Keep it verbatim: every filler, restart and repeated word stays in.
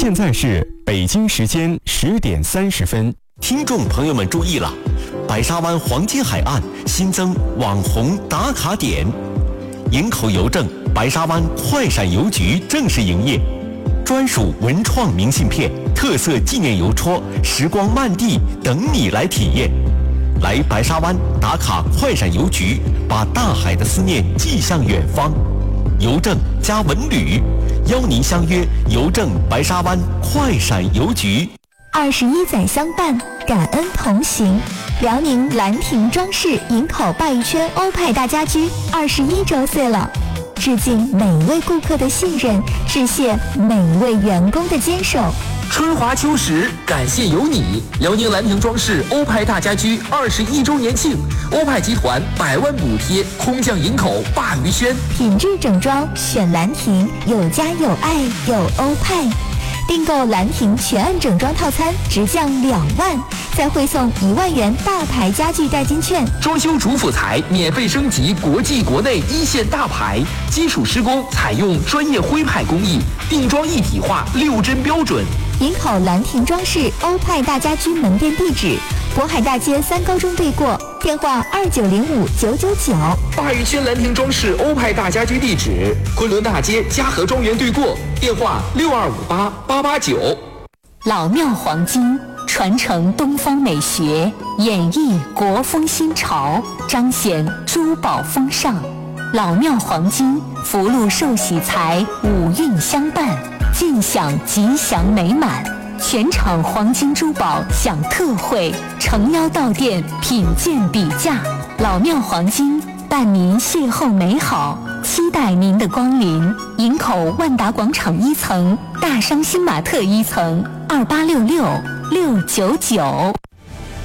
现在是北京时间十点三十分。 听众朋友们注意了，白沙湾黄金海岸新增网红打卡点，营口邮政白沙湾快闪邮局正式营业，专属文创明信片、特色纪念邮戳、时光漫地等你来体验。来白沙湾打卡快闪邮局，把大海的思念寄向远方。邮政加文旅，邀您相约邮政白沙湾快闪邮局。 二十一载相伴，感恩同行。辽宁兰亭装饰营口鲅鱼圈欧派大家居二十一周岁了，致敬每位顾客的信任，致谢每位员工的坚守。 春华秋实，感谢有你！辽宁兰亭装饰欧派大家居二十一周年庆，欧派集团百万补贴，空降营口鲅鱼轩， 品质整装选兰亭，有家有爱有欧派。订购兰亭全案整装套餐直降两万，再汇送一万元大牌家具代金券。 装修主辅材免费升级国际国内一线大牌，基础施工采用专业徽派工艺，定装一体化六针标准。 营口兰亭装饰欧派大家居门店地址：渤海大街三高中对过，电话二九零五九九九。 鲅鱼轩兰亭装饰欧派大家居地址：昆仑大街嘉禾庄园对过，电话六二五八八八九。 老庙黄金传承东方美学，演绎国风新潮，彰显珠宝风尚。老庙黄金福禄寿喜财五运相伴，尽享吉祥美满。全场黄金珠宝享特惠，诚邀到店品鉴比价。老庙黄金伴您邂逅美好，期待您的光临。营口万达广场一层，大商新玛特一层，二八六六六九九。